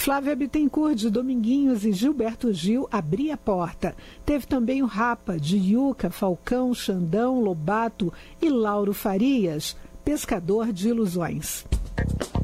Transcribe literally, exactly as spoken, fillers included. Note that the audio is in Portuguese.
Flávia Bittencourt, de Dominguinhos, e Gilberto Gil, Abri a Porta. Teve também o Rapa, de Yuca, Falcão, Xandão, Lobato e Lauro Farias, Pescador de Ilusões.